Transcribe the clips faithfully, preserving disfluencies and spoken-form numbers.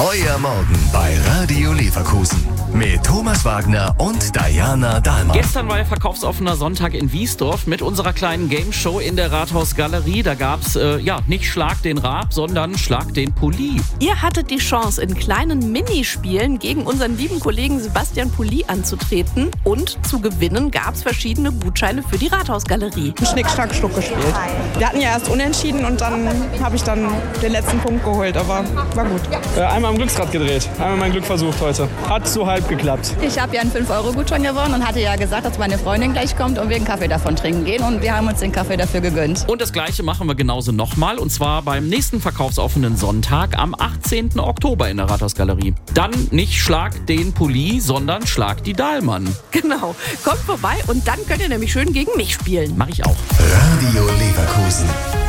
Euer Morgen bei Radio Leverkusen mit Thomas Wagner und Diana Dahlmann. Gestern war ja verkaufsoffener Sonntag in Wiesdorf mit unserer kleinen Game-Show in der Rathausgalerie. Da gab's äh, ja nicht Schlag den Raab, sondern Schlag den Pulli. Ihr hattet die Chance, in kleinen Minispielen gegen unseren lieben Kollegen Sebastian Pulli anzutreten. Und zu gewinnen gab's verschiedene Gutscheine für die Rathausgalerie. Ein Schnick, Schnack, Schnuck gespielt. Wir hatten ja erst unentschieden und dann habe ich dann den letzten Punkt geholt, aber war gut. Äh, einmal am Glücksrad gedreht, einmal mein Glück versucht heute. Hat so halb geklappt. Ich habe ja einen fünf Euro Gutschein gewonnen und hatte ja gesagt, dass meine Freundin gleich kommt und wir einen Kaffee davon trinken gehen. Und wir haben uns den Kaffee dafür gegönnt. Und das Gleiche machen wir genauso nochmal. Und zwar beim nächsten verkaufsoffenen Sonntag am achtzehnten Oktober in der Rathausgalerie. Dann nicht Schlag den Pulli, sondern Schlag die Dahlmann. Genau. Kommt vorbei und dann könnt ihr nämlich schön gegen mich spielen. Mach ich auch. Radio Leverkusen.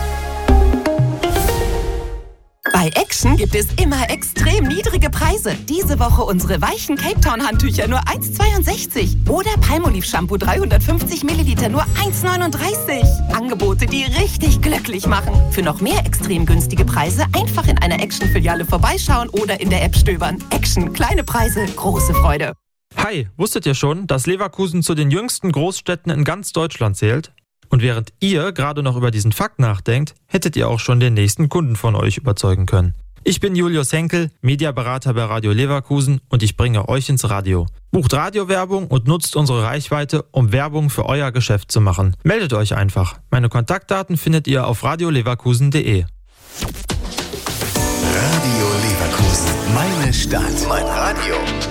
Bei Action gibt es immer extrem niedrige Preise. Diese Woche unsere weichen Cape Town Handtücher nur eins Komma zweiundsechzig. Oder Palmolive Shampoo dreihundertfünfzig Milliliter nur eins Komma neununddreißig. Angebote, die richtig glücklich machen. Für noch mehr extrem günstige Preise einfach in einer Action-Filiale vorbeischauen oder in der App stöbern. Action, kleine Preise, große Freude. Hi, wusstet ihr schon, dass Leverkusen zu den jüngsten Großstädten in ganz Deutschland zählt? Und während ihr gerade noch über diesen Fakt nachdenkt, hättet ihr auch schon den nächsten Kunden von euch überzeugen können. Ich bin Julius Henkel, Mediaberater bei Radio Leverkusen und ich bringe euch ins Radio. Bucht Radiowerbung und nutzt unsere Reichweite, um Werbung für euer Geschäft zu machen. Meldet euch einfach. Meine Kontaktdaten findet ihr auf radioleverkusen punkt de. Radio Leverkusen. Meine Stadt. Mein Radio.